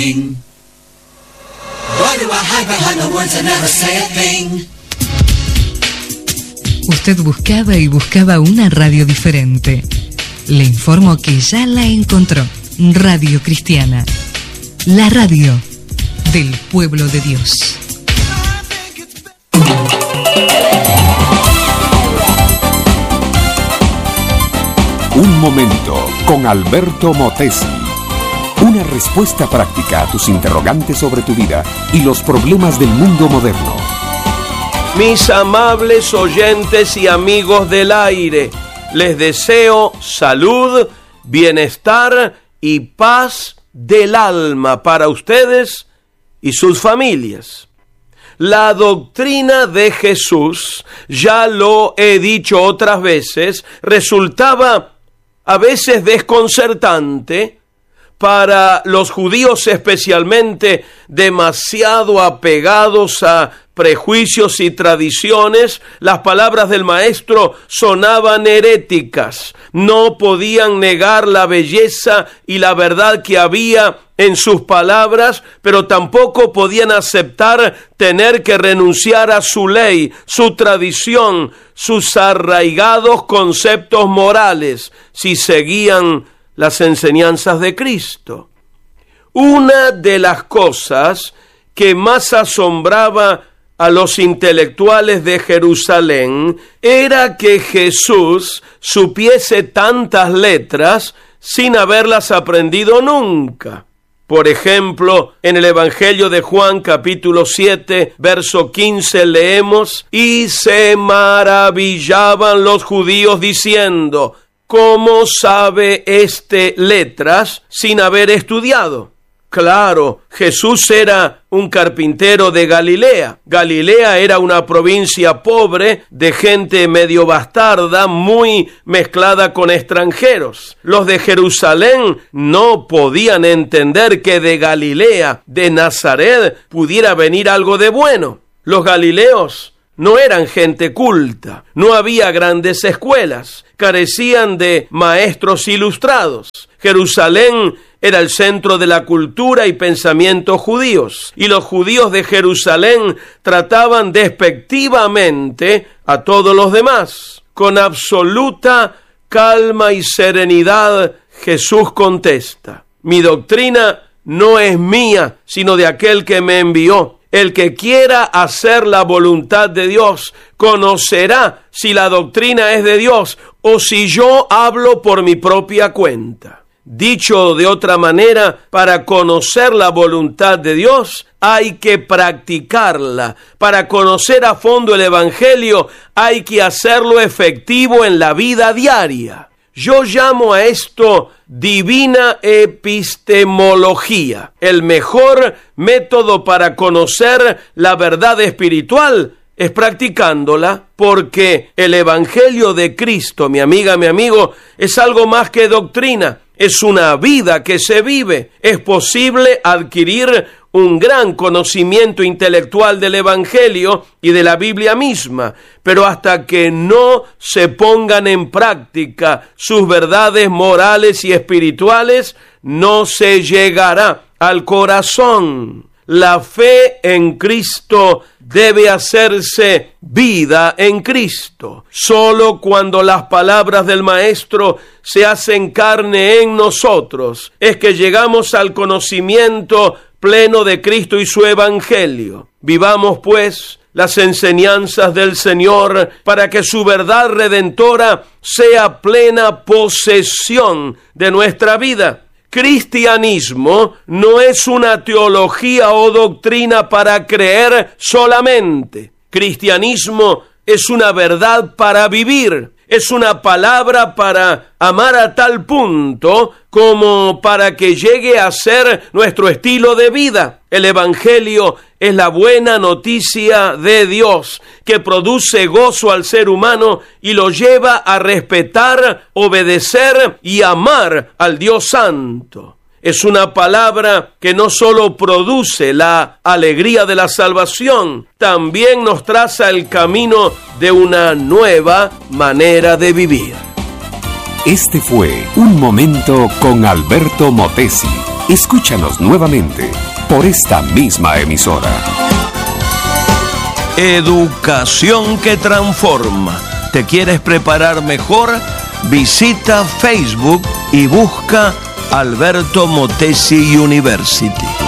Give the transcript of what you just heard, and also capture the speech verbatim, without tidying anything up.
Usted buscaba y buscaba una radio diferente. Le informo que ya la encontró. Radio Cristiana. La radio del pueblo de Dios. Un momento con Alberto Motesi. Una respuesta práctica a tus interrogantes sobre tu vida y los problemas del mundo moderno. Mis amables oyentes y amigos del aire, les deseo salud, bienestar y paz del alma para ustedes y sus familias. La doctrina de Jesús, ya lo he dicho otras veces, resultaba a veces desconcertante para los judíos, especialmente demasiado apegados a prejuicios y tradiciones. Las palabras del maestro sonaban heréticas. No podían negar la belleza y la verdad que había en sus palabras, pero tampoco podían aceptar tener que renunciar a su ley, su tradición, sus arraigados conceptos morales, si seguían las enseñanzas de Cristo. Una de las cosas que más asombraba a los intelectuales de Jerusalén era que Jesús supiese tantas letras sin haberlas aprendido nunca. Por ejemplo, en el Evangelio de Juan, capítulo siete, verso quince, leemos: y se maravillaban los judíos diciendo: ¿cómo sabe este letras sin haber estudiado? Claro, Jesús era un carpintero de Galilea. Galilea era una provincia pobre, de gente medio bastarda, muy mezclada con extranjeros. Los de Jerusalén no podían entender que de Galilea, de Nazaret, pudiera venir algo de bueno. Los galileos no eran gente culta, no había grandes escuelas, carecían de maestros ilustrados. Jerusalén era el centro de la cultura y pensamiento judíos, y los judíos de Jerusalén trataban despectivamente a todos los demás. Con absoluta calma y serenidad, Jesús contesta: mi doctrina no es mía, sino de aquel que me envió. El que quiera hacer la voluntad de Dios conocerá si la doctrina es de Dios o si yo hablo por mi propia cuenta. Dicho de otra manera, para conocer la voluntad de Dios hay que practicarla. Para conocer a fondo el Evangelio hay que hacerlo efectivo en la vida diaria. Yo llamo a esto divina epistemología. El mejor método para conocer la verdad espiritual es practicándola, porque el Evangelio de Cristo, mi amiga, mi amigo, es algo más que doctrina. Es una vida que se vive. Es posible adquirir un gran conocimiento intelectual del Evangelio y de la Biblia misma, pero hasta que no se pongan en práctica sus verdades morales y espirituales, no se llegará al corazón. La fe en Cristo debe hacerse vida en Cristo. Solo cuando las palabras del Maestro se hacen carne en nosotros es que llegamos al conocimiento pleno de Cristo y su Evangelio. Vivamos, pues, las enseñanzas del Señor para que su verdad redentora sea plena posesión de nuestra vida. Cristianismo no es una teología o doctrina para creer solamente. Cristianismo es una verdad para vivir. Es una palabra para amar a tal punto como para que llegue a ser nuestro estilo de vida. El Evangelio es la buena noticia de Dios que produce gozo al ser humano y lo lleva a respetar, obedecer y amar al Dios Santo. Es una palabra que no solo produce la alegría de la salvación, también nos traza el camino de una nueva manera de vivir. Este fue Un Momento con Alberto Motesi. Escúchanos nuevamente por esta misma emisora. Educación que transforma. ¿Te quieres preparar mejor? Visita Facebook y busca Alberto Motesi University.